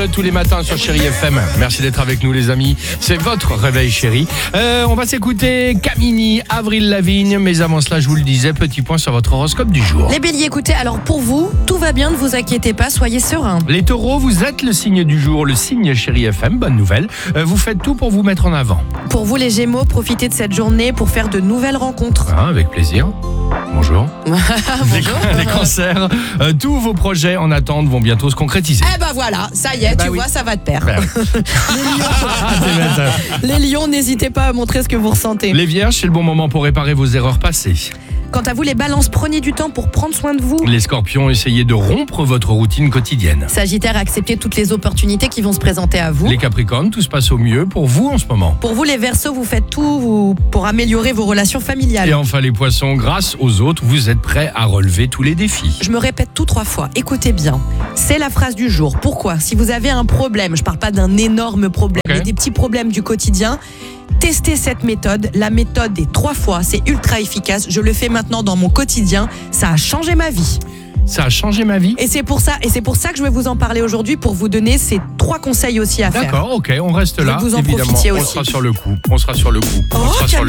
Tous les matins sur Chéri FM. Merci d'être avec nous les amis. C'est votre réveil chéri. On va s'écouter Camini, Avril Lavigne. Mais avant cela, je vous le disais, petit point sur votre horoscope du jour. Les béliers, écoutez, alors pour vous, tout va bien, ne vous inquiétez pas, soyez sereins. Les taureaux, vous êtes le signe du jour, le signe Chéri FM. Bonne nouvelle. Vous faites tout pour vous mettre en avant. Pour vous les gémeaux, profitez de cette journée pour faire de nouvelles rencontres. Ah, avec plaisir. Bonjour. Bonjour. Les cancers, tous vos projets en attente vont bientôt se concrétiser. Eh ben voilà, ça y est, tu vois, ça va de pair. Les lions, n'hésitez pas à montrer ce que vous ressentez. Les vierges, c'est le bon moment pour réparer vos erreurs passées. Quant à vous les balances, prenez du temps pour prendre soin de vous. Les scorpions, essayez de rompre votre routine quotidienne. Sagittaire, acceptez toutes les opportunités qui vont se présenter à vous. Les capricornes, tout se passe au mieux pour vous en ce moment. Pour vous les verseaux, vous faites tout pour améliorer vos relations familiales. Et enfin les poissons, grâce aux autres, vous êtes prêts à relever tous les défis. Je me répète tout 3 fois, écoutez bien. C'est la phrase du jour. Pourquoi ? Si vous avez un problème, je parle pas d'un énorme problème, mais des petits problèmes du quotidien, testez cette méthode. La méthode des 3 fois, c'est ultra efficace. Je le fais maintenant dans mon quotidien. Ça a changé ma vie. Ça a changé ma vie. Et c'est pour ça que je vais vous en parler aujourd'hui pour vous donner ces 3 conseils aussi à faire. D'accord, ok, on reste là. Vous en évidemment. profitiez On aussi. sera sur le coup. On sera sur le coup. On sera sur le